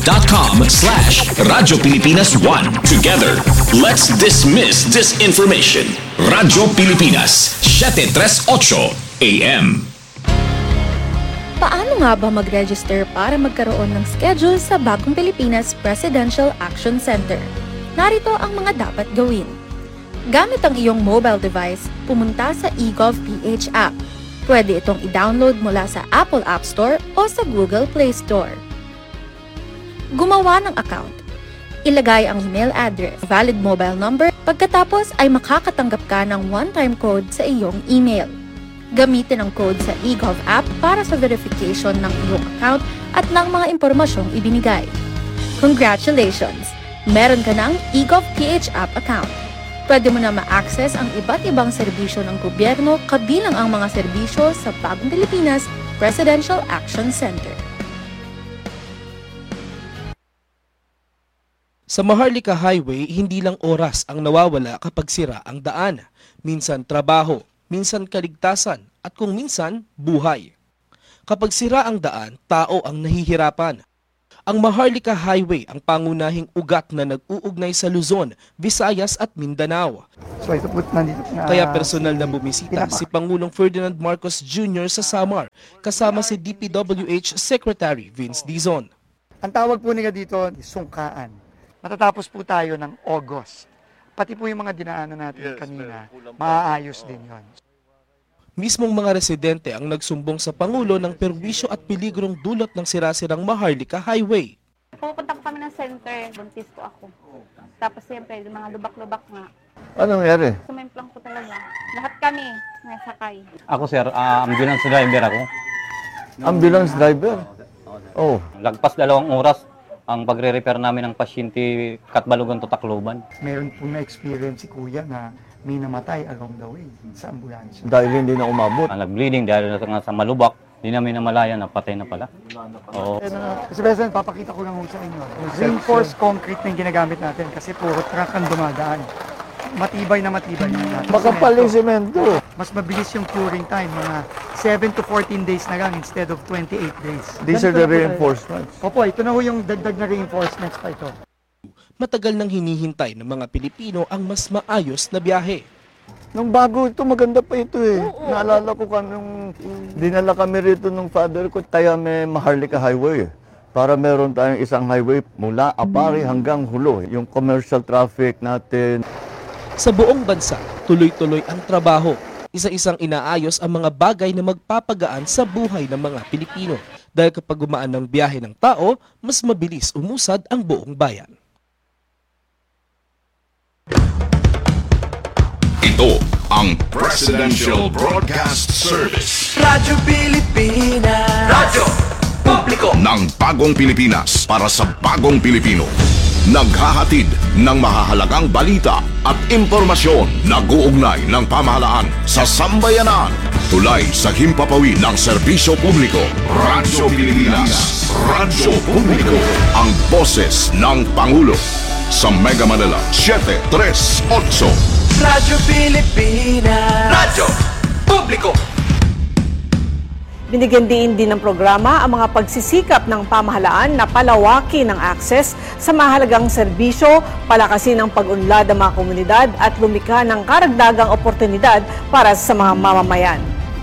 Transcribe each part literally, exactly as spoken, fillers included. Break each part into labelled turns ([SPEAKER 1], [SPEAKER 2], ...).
[SPEAKER 1] dot com slash Radyo Pilipinas one. Together, let's dismiss disinformation. Radyo Pilipinas, seven thirty-eight A M.
[SPEAKER 2] Paano nga ba mag-register para magkaroon ng schedule sa Bagong Pilipinas Presidential Action Center? Narito ang mga dapat gawin. Gamit ang iyong mobile device, pumunta sa eGovPH app. Pwede itong i-download mula sa Apple App Store o sa Google Play Store. Gumawa ng account. Ilagay ang email address, valid mobile number, pagkatapos ay makakatanggap ka ng one-time code sa iyong email. Gamitin ang code sa eGov app para sa verification ng iyong account at ng mga impormasyong ibinigay. Congratulations! Meron ka ng eGovPH app account. Pwede mo na ma-access ang iba't ibang serbisyo ng gobyerno kabilang ang mga serbisyo sa Bagong Pilipinas Presidential Action Center.
[SPEAKER 3] Sa Maharlika Highway, hindi lang oras ang nawawala kapag sira ang daan. Minsan trabaho, minsan kaligtasan, at kung minsan, buhay. Kapag sira ang daan, tao ang nahihirapan. Ang Maharlika Highway ang pangunahing ugat na nag-uugnay sa Luzon, Visayas at Mindanao.
[SPEAKER 4] So ito po, nandito na,
[SPEAKER 3] Kaya personal na bumisita si Pangulong Ferdinand Marcos Junior sa Samar, kasama si D P W H Secretary Vince Dizon.
[SPEAKER 4] Ang tawag po nila dito, sungkaan. Matatapos po tayo ng August. Pati po yung mga dinaanan natin yes, kanina, maaayos din yon.
[SPEAKER 3] Mismong mga residente ang nagsumbong sa Pangulo ng perwisyo at peligrong dulot ng sirasirang Maharlika Highway.
[SPEAKER 5] Pupunta po kami ng center, buntis po ako. Tapos siyempre, mga lubak-lubak nga.
[SPEAKER 6] Anong nangyari?
[SPEAKER 5] Sumimplang po talaga. Lahat kami, nasakay.
[SPEAKER 7] Ako sir, uh, ambulance driver ako.
[SPEAKER 6] Ambulance driver? Oh.
[SPEAKER 7] Lagpas dalawang oras ang pagre-repair namin ng pasyente Katbalogan to Tacloban.
[SPEAKER 4] Meron po na-experience si Kuya na may namatay along the way sa ambulansya.
[SPEAKER 6] Dahil hindi na umabot.
[SPEAKER 7] Ang nag-bleeding dahil na sa malubak, hindi namin namalayan, napatay na pala. Oo.
[SPEAKER 4] Kasi President, papakita ko lang sa inyo. Reinforced concrete na yung ginagamit natin kasi puro truck ang dumadaan. Matibay na matibay na.
[SPEAKER 6] Makapal yung semento.
[SPEAKER 4] Mas mabilis yung curing time, mga seven to fourteen days na lang instead of twenty-eight days.
[SPEAKER 6] These are the reinforcements.
[SPEAKER 4] Opo, ito na ho yung dagdag na reinforcements pa ito.
[SPEAKER 3] Matagal nang hinihintay ng mga Pilipino ang mas maayos na biyahe.
[SPEAKER 6] Nung bago ito, maganda pa ito eh. Oo, naalala ko kami nung dinala kami rito ng father ko, tayo may Maharlika Highway. Para meron tayong isang highway mula Apari hanggang Hulo. Yung commercial traffic natin.
[SPEAKER 3] Sa buong bansa, tuloy-tuloy ang trabaho. Isa-isang inaayos ang mga bagay na magpapagaan sa buhay ng mga Pilipino. Dahil kapag gumaan ng biyahe ng tao, mas mabilis umusad ang buong bayan.
[SPEAKER 1] Ito ang Presidential Broadcast Service.
[SPEAKER 8] Radyo Pilipinas. Radyo Publiko
[SPEAKER 1] ng Bagong Pilipinas para sa Bagong Pilipino. Naghahatid ng mahahalagang balita at impormasyon na guugnay ng pamahalaan sa sambayanan. Tulay sa himpapawid ng serbisyo publiko. Radyo Pilipinas. Radyo Publiko. Ang boses ng Pangulo. Sa Mega Manila, seven thirty-eight.
[SPEAKER 8] Radyo Pilipinas. Radyo Publiko.
[SPEAKER 9] Binigyan din din ng programa ang mga pagsisikap ng pamahalaan na palawakin ang access sa mahalagang serbisyo, palakasin ang pag-unlad ng mga komunidad at lumikha ng karagdagang oportunidad para sa mga mamamayan.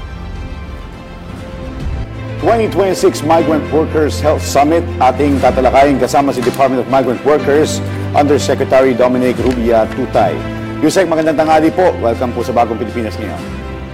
[SPEAKER 10] twenty twenty-six Migrant Workers Health Summit, ating tatalakayin kasama si Department of Migrant Workers Undersecretary Dominic Rubia Tutay. Yusek, magandang tanghali po. Welcome po sa Bagong Pilipinas ngayon.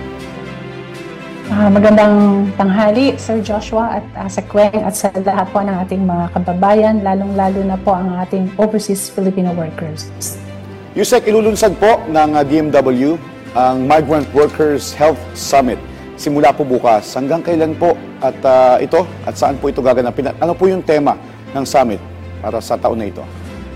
[SPEAKER 11] Uh, magandang tanghali, Sir Joshua at uh, sa Kweng at sa lahat po ng ating mga kababayan, lalong-lalo na po ang ating overseas Filipino workers.
[SPEAKER 10] Yusek, ilulunsad po ng uh, D M W ang Migrant Workers Health Summit. Simula po bukas. Hanggang kailan po at uh, ito at saan po ito gaganapin? Ano po yung tema ng summit para sa taon na ito?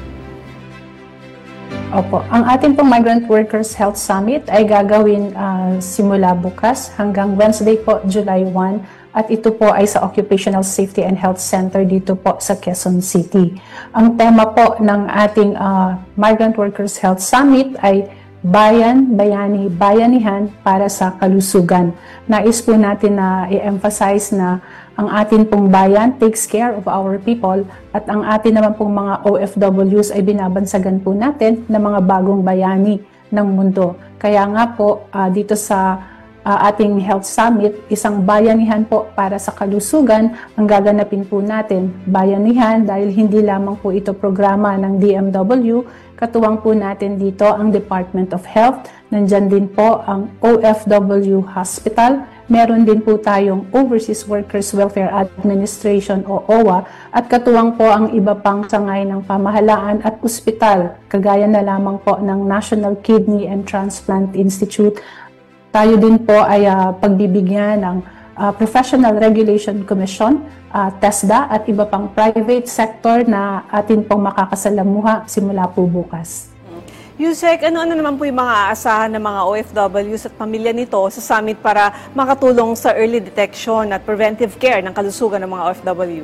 [SPEAKER 11] Opo, ang ating pong Migrant Workers Health Summit ay gagawin uh, simula bukas hanggang Wednesday po, July first, at ito po ay sa Occupational Safety and Health Center dito po sa Quezon City. Ang tema po ng ating uh, Migrant Workers Health Summit ay Bayan, Bayani, Bayanihan para sa Kalusugan. Nais po natin na i-emphasize na ang atin pong bayan takes care of our people at ang atin naman pong mga O F Ws ay binabansagan po natin ng mga bagong bayani ng mundo. Kaya nga po uh, dito sa uh, ating Health Summit, isang bayanihan po para sa kalusugan ang gaganapin po natin. Bayanihan dahil hindi lamang po ito programa ng D M W, katuwang po natin dito ang Department of Health, nandyan din po ang O F W Hospital, meron din po tayong Overseas Workers Welfare Administration o O W A at katuwang po ang iba pang sangay ng pamahalaan at ospital, kagaya na lamang po ng National Kidney and Transplant Institute. Tayo din po ay uh, pagbibigyan ng uh, Professional Regulation Commission, uh, TESDA at iba pang private sector na atin pong makakasalamuha simula po bukas.
[SPEAKER 9] Yusek, ano-ano naman po yung mga aasahan ng mga O F Ws at pamilya nito sa summit para makatulong sa early detection at preventive care ng kalusugan ng mga O F W?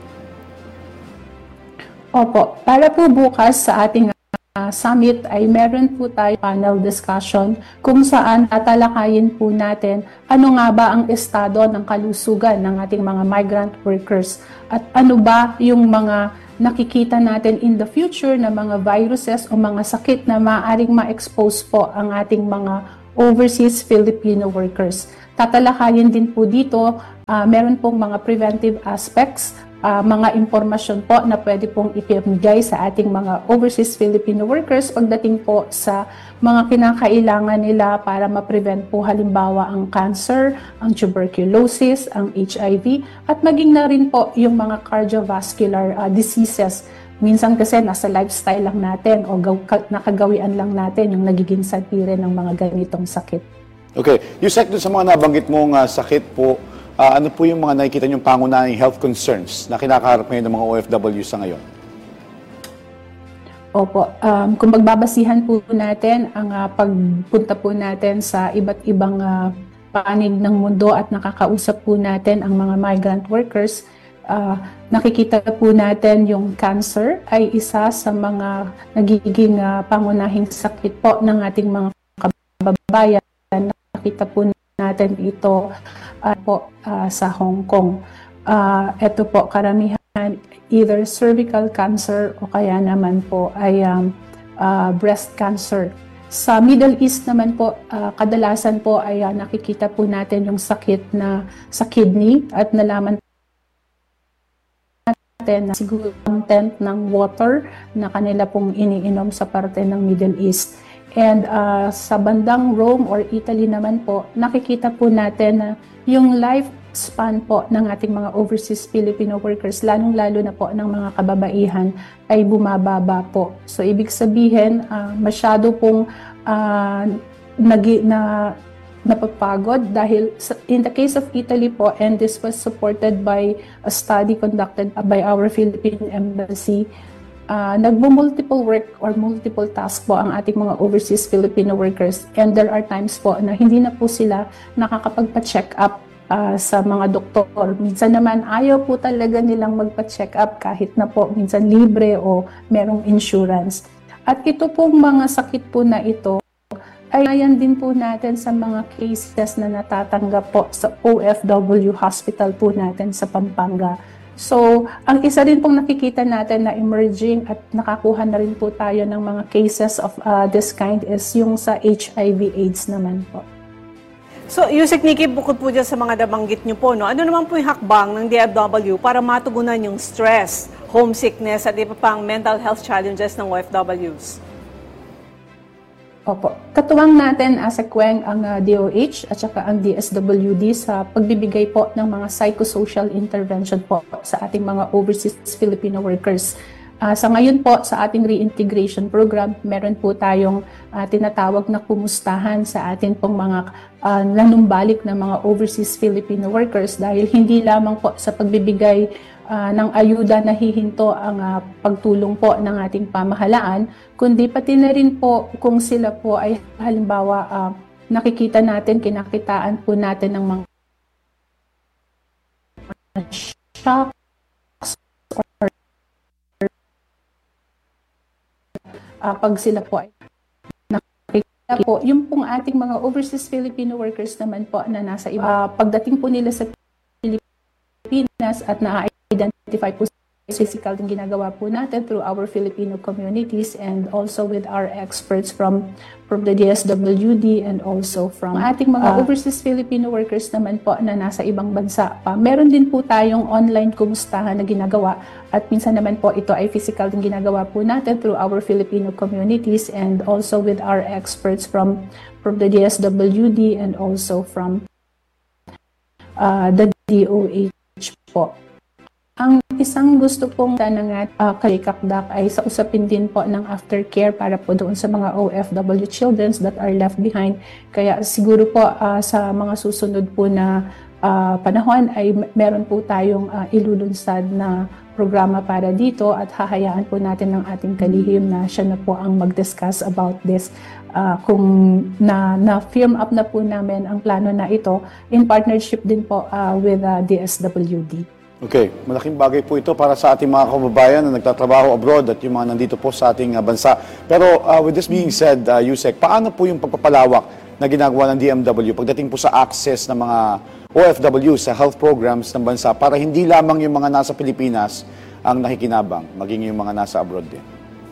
[SPEAKER 11] Opo, para po bukas sa ating uh, summit ay meron po tayo panel discussion kung saan tatalakayin po natin ano nga ba ang estado ng kalusugan ng ating mga migrant workers at ano ba yung mga nakikita natin in the future na mga viruses o mga sakit na maaaring ma-expose po ang ating mga overseas Filipino workers. Tatalakayin din po dito, uh, meron pong mga preventive aspects, uh, mga impormasyon po na pwede pong ipamigay sa ating mga overseas Filipino workers pagdating po sa mga kinakailangan nila para ma-prevent po halimbawa ang cancer, ang tuberculosis, ang H I V at maging na rin po yung mga cardiovascular uh, diseases. Minsan kasi nasa lifestyle lang natin o nakagawian lang natin yung nagiging satire ng mga ganitong sakit.
[SPEAKER 10] Okay, Yusek, dun sa mga nabanggit mong uh, sakit po, uh, ano po yung mga nakikita niyong pangunahing health concerns na kinakaharap ngayon ng mga O F W sa ngayon?
[SPEAKER 11] Opo, um, kung magbabasihan po natin ang uh, pagpunta po natin sa iba't ibang uh, panig ng mundo at nakakausap po natin ang mga migrant workers, uh, nakikita po natin yung cancer ay isa sa mga nagiging uh, pangunahing sakit po ng ating mga kababayan. Nakita po natin ito uh, po uh, sa Hong Kong. Uh, ito po karamihan either cervical cancer o kaya naman po ay um, uh, breast cancer. Sa Middle East naman po, uh, kadalasan po ay uh, nakikita po natin yung sakit na sa kidney at nalaman natin na siguro content ng water na kanila pong iniinom sa parte ng Middle East. And uh, sa bandang Rome or Italy naman po, nakikita po natin na yung life span po ng ating mga overseas Filipino workers, lalong-lalo na po ng mga kababaihan, ay bumababa po. So, ibig sabihin, uh, masyado pong uh, nagi, na, napapagod dahil in the case of Italy po, and this was supported by a study conducted by our Philippine Embassy, uh, nagmo-multiple work or multiple task po ang ating mga overseas Filipino workers, and there are times po na hindi na po sila nakakapagpa-check up Uh, sa mga doktor. Minsan naman ayaw po talaga nilang magpa-check up kahit na po minsan libre o merong insurance. At ito pong mga sakit po na ito ay ayan din po natin sa mga cases na natatanggap po sa O F W hospital po natin sa Pampanga. So, ang isa rin pong nakikita natin na emerging at nakakuha na rin po tayo ng mga cases of uh, this kind is yung sa H I V AIDS naman po.
[SPEAKER 9] So, Yusek Nikki, bukod po dyan sa mga nabanggit nyo po, no, ano naman po yung hakbang ng D F W para matugunan yung stress, homesickness, at iba pang mental health challenges ng O F Ws?
[SPEAKER 11] Opo. Katuwang natin as a Kweng ang uh, D O H at saka ang D S W D sa pagbibigay po ng mga psychosocial intervention po sa ating mga overseas Filipino workers. Uh, sa ngayon po, sa ating reintegration program, meron po tayong uh, tinatawag na kumustahan sa atin pong mga uh, nanumbalik na mga overseas Filipino workers dahil hindi lamang po sa pagbibigay uh, ng ayuda na hihinto ang uh, pagtulong po ng ating pamahalaan, kundi pati na rin po kung sila po ay halimbawa uh, nakikita natin, kinakitaan po natin ng mga shock, Uh, pag sila po ay nakikita po, yung pong ating mga overseas Filipino workers naman po na nasa iba, uh, pagdating po nila sa Pilipinas, Pilipinas at na-identify po physical din ginagawa po natin through our Filipino communities and also with our experts from from the D S W D and also from ating mga uh, overseas Filipino workers naman po na nasa ibang bansa pa. Meron din po tayong online kumustahan na ginagawa at minsan naman po ito ay physical din ginagawa po natin through our Filipino communities and also with our experts from from the D S W D and also from uh, the D O H po. Ang isang gusto pong tanangat uh, kay Kakdak ay sa usapin din po ng aftercare para po doon sa mga O F W children that are left behind. Kaya siguro po uh, sa mga susunod po na uh, panahon ay meron po tayong uh, ilulunsad na programa para dito at hahayaan po natin ng ating kalihim na siya na po ang mag-discuss about this. Uh, kung na, na firm up na po namin ang plano na ito in partnership din po uh, with uh, D S W D.
[SPEAKER 10] Okay, malaking bagay po ito para sa ating mga kababayan na nagtatrabaho abroad at yung mga nandito po sa ating uh, bansa. Pero uh, with this being said, uh, Yusek, paano po yung pagpapalawak na ginagawa ng D M W pagdating po sa access ng mga O F W sa health programs ng bansa para hindi lamang yung mga nasa Pilipinas ang nakikinabang, maging yung mga nasa abroad din?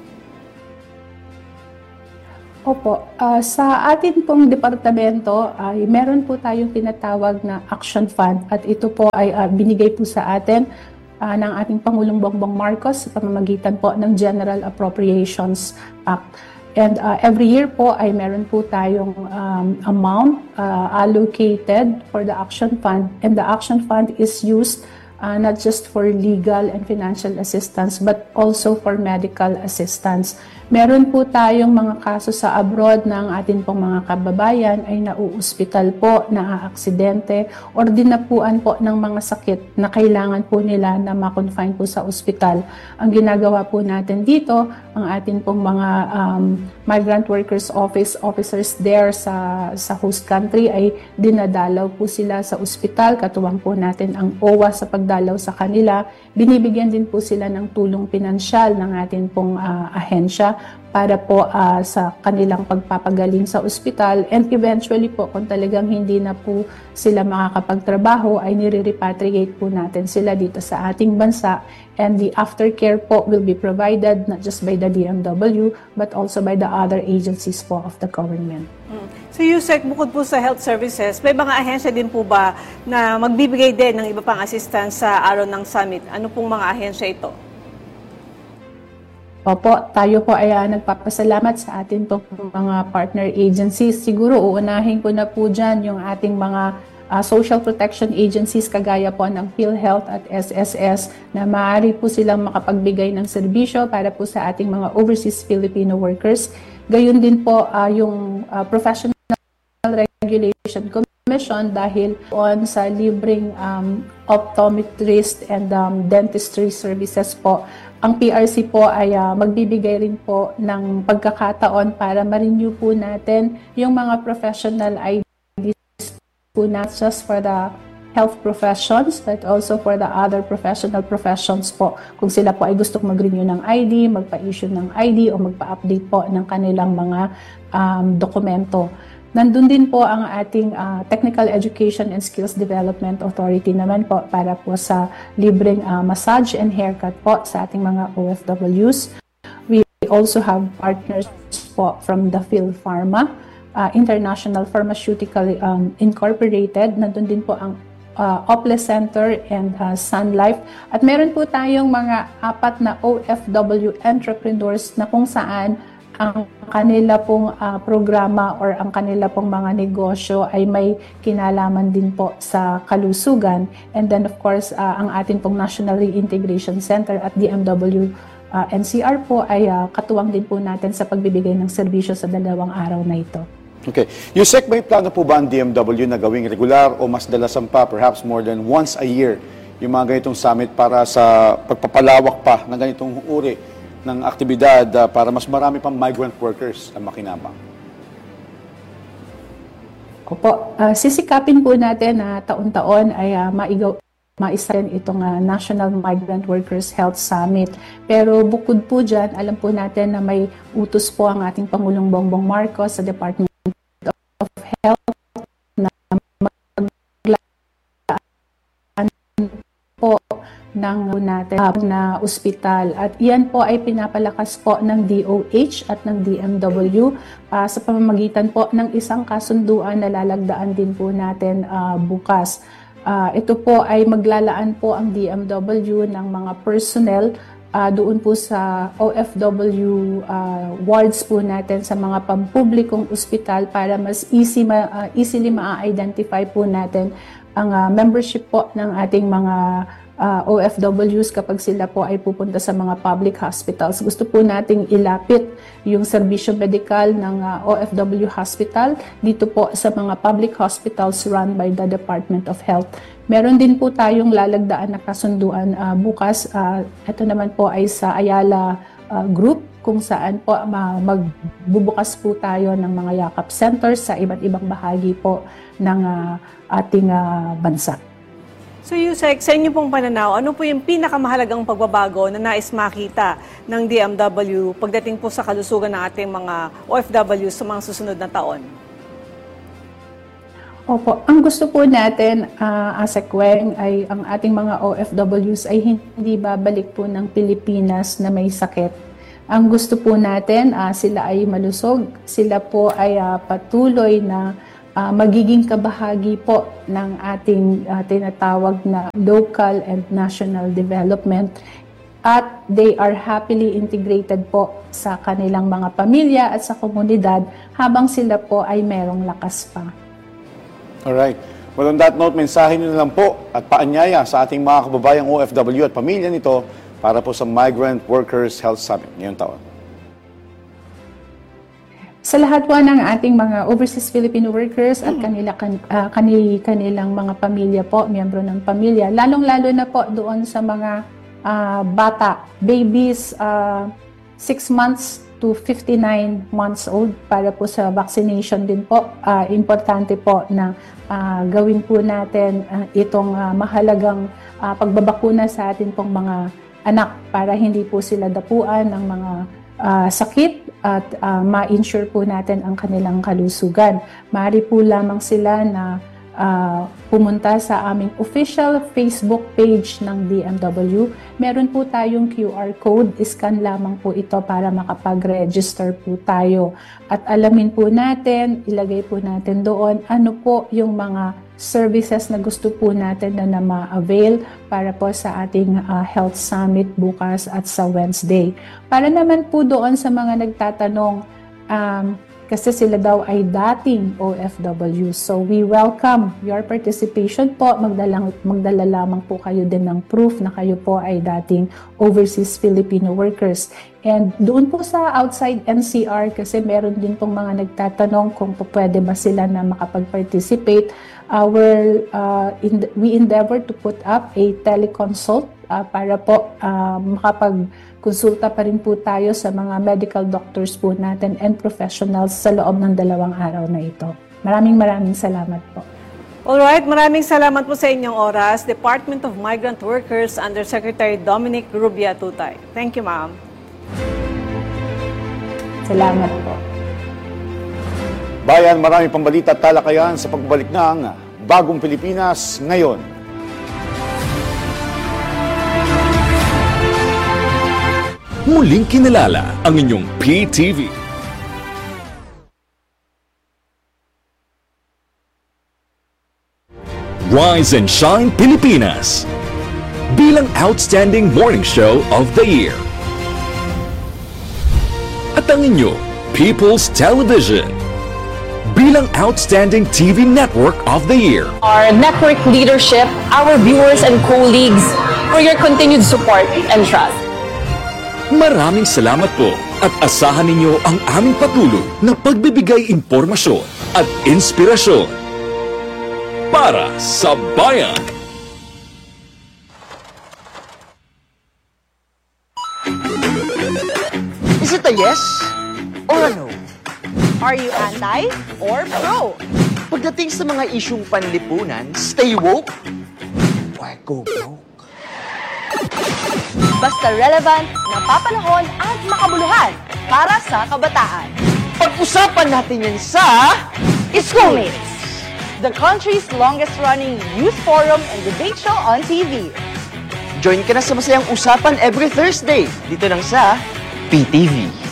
[SPEAKER 11] Opo, uh, sa atin pong departamento ay meron po tayong tinatawag na Action Fund at ito po ay uh, binigay po sa atin uh, ng ating Pangulong Bongbong Marcos sa pamamagitan po ng General Appropriations Act. And uh, every year po ay meron po tayong um, amount uh, allocated for the Action Fund and the Action Fund is used uh, not just for legal and financial assistance but also for medical assistance. Meron po tayong mga kaso sa abroad ng atin pong mga kababayan ay nauuspital po, naaaksidente, or dinapuan po ng mga sakit na kailangan po nila na ma-confine po sa ospital. Ang ginagawa po natin dito, ang atin pong mga um, migrant workers office officers there sa, sa host country ay dinadalaw po sila sa ospital, katuwang po natin ang O W A sa pagdalaw sa kanila. Binibigyan din po sila ng tulong pinansyal ng atin pong uh, ahensya para po uh, sa kanilang pagpapagaling sa ospital and eventually po kung talagang hindi na po sila makakapagtrabaho ay nire-repatriate po natin sila dito sa ating bansa and the aftercare po will be provided not just by the D M W but also by the other agencies po of the government.
[SPEAKER 9] Hmm. So Yusek, bukod po sa health services, may mga ahensya din po ba na magbibigay din ng iba pang assistance sa araw ng summit? Ano pong mga ahensya ito?
[SPEAKER 11] Opo, tayo po ay uh, nagpapasalamat sa atin po mga partner agencies. Siguro uunahin ko na po dyan yung ating mga uh, social protection agencies kagaya po ng PhilHealth at S S S na maaari po silang makapagbigay ng serbisyo para po sa ating mga overseas Filipino workers. Gayon din po uh, yung uh, Professional Regulation Commission dahil on sa libreng um, optometrist and um, dentistry services po. Ang P R C po ay uh, magbibigay rin po ng pagkakataon para ma-renew po natin yung mga professional I Ds po not just for the health professions but also for the other professional professions po. Kung sila po ay gustong mag-renew ng I D, magpa-issue ng I D o magpa-update po ng kanilang mga um, dokumento. Nandun din po ang ating uh, Technical Education and Skills Development Authority naman po para po sa libreng uh, massage and haircut po sa ating mga O F Ws. We also have partners po from the PhilPharma, uh, International Pharmaceutical um, Incorporated. Nandun din po ang uh, Ople Center and uh, Sun Life. At meron po tayong mga apat na O F W entrepreneurs na kung saan ang kanila pong uh, programa or ang kanila pong mga negosyo ay may kinalaman din po sa kalusugan. And then of course, uh, ang atin pong National Reintegration Center at D M W uh, N C R po ay uh, katuwang din po natin sa pagbibigay ng serbisyo sa dalawang araw na ito.
[SPEAKER 10] Okay. Yusek, may plano po ba ang D M W na gawing regular o mas dalasan pa, perhaps more than once a year, yung mga ganitong summit para sa pagpapalawak pa ng ganitong uri ng aktibidad uh, para mas marami pang migrant workers na makinabang?
[SPEAKER 11] Opo, uh, sisikapin po natin na uh, taon-taon ay uh, maigaw maisa rin itong uh, National Migrant Workers Health Summit. Pero bukod po dyan, alam po natin na may utos po ang ating Pangulong Bongbong Marcos sa Department of Health na maglaan ng natin uh, na ospital. At iyan po ay pinapalakas po ng D O H at ng D M W uh, sa pamamagitan po ng isang kasunduan na lalagdaan din po natin uh, bukas. Uh, ito po ay maglalaan po ang D M W ng mga personnel uh, doon po sa O F W uh, wards po natin sa mga pampublikong ospital para mas easy ma, uh, easily ma-identify po natin ang uh, membership po ng ating mga uh, O F Ws kapag sila po ay pupunta sa mga public hospitals. Gusto po nating ilapit yung serbisyo medikal ng uh, O F W hospital dito po sa mga public hospitals run by the Department of Health. Meron din po tayong lalagdaan na kasunduan uh, bukas. Uh, ito naman po ay sa Ayala uh, Group kung saan po uh, magbubukas po tayo ng mga yakap centers sa iba't ibang bahagi po ng uh, ating uh, bansa.
[SPEAKER 9] So Yusek, sa inyo pong pananaw, ano po yung pinakamahalagang pagbabago na nais makita ng D M W pagdating po sa kalusugan ng ating mga O F W sa mga susunod na taon?
[SPEAKER 11] Opo, ang gusto po natin, uh, Asek Weng, ay ang ating mga O F Ws ay hindi babalik po ng Pilipinas na may sakit. Ang gusto po natin, uh, sila ay malusog, sila po ay uh, patuloy na Uh, magiging kabahagi po ng ating uh, tinatawag na local and national development at they are happily integrated po sa kanilang mga pamilya at sa komunidad habang sila po ay merong lakas pa.
[SPEAKER 10] Alright. Well, on that note, mensahe nyo na lang po at paanyaya sa ating mga kababayang O F W at pamilya nito para po sa Migrant Workers Health Summit ngayong taon.
[SPEAKER 11] Sa lahat po ng ating mga overseas Filipino workers at kanila, kan, uh, kanil, kanilang mga pamilya po, miyembro ng pamilya, lalong-lalo na po doon sa mga uh, bata, babies, uh, six months to fifty-nine months old para po sa vaccination din po. Uh, importante po na uh, gawin po natin uh, itong uh, mahalagang uh, pagbabakuna sa atin pong mga anak para hindi po sila dapuan ng mga uh, sakit at uh, ma-insure po natin ang kanilang kalusugan. Maaari po lamang sila na uh, pumunta sa aming official Facebook page ng D M W. Meron po tayong Q R code, scan lamang po ito para makapag-register po tayo. At alamin po natin, ilagay po natin doon ano po yung mga services na gusto po natin na, na ma-avail para po sa ating uh, Health Summit bukas at sa Wednesday. Para naman po doon sa mga nagtatanong, um, kasi sila daw ay dating O F W. So we welcome your participation po. Magdala, magdala lamang po kayo din ng proof na kayo po ay dating overseas Filipino workers. And doon po sa outside N C R, kasi meron din pong mga nagtatanong kung po pwede ba sila na makapag-participate. Our, uh, in, we endeavor to put up a teleconsult uh, para po uh, makapag-konsulta pa rin po tayo sa mga medical doctors po natin and professionals sa loob ng dalawang araw na ito. Maraming maraming salamat po.
[SPEAKER 9] Alright, maraming salamat po sa inyong oras. Department of Migrant Workers under Secretary Dominic Rubia Tutay. Thank you, ma'am.
[SPEAKER 11] Salamat po.
[SPEAKER 10] Bayan, marami pang balita at talakayan sa pagbalik ng Bagong Pilipinas ngayon.
[SPEAKER 12] Muling kinalala ang inyong P T V. Rise and Shine Pilipinas bilang Outstanding Morning Show of the Year. At ang inyong People's Television bilang Outstanding T V Network of the Year.
[SPEAKER 13] Our network leadership, our viewers and colleagues for your continued support and trust.
[SPEAKER 12] Maraming salamat po at asahan ninyo ang aming patuloy na pagbibigay impormasyon at inspirasyon para sa bayan.
[SPEAKER 14] Is it a yes or a no? Are you anti or pro? Pagdating sa mga isyung panlipunan, stay woke or go broke?
[SPEAKER 13] Basta relevant, napapanahon at makabuluhan para sa kabataan.
[SPEAKER 14] Pag-usapan natin yan sa
[SPEAKER 13] Schoolmates, the country's longest-running youth forum and debate show on T V.
[SPEAKER 14] Join ka na sa masayang usapan every Thursday dito lang sa P T V.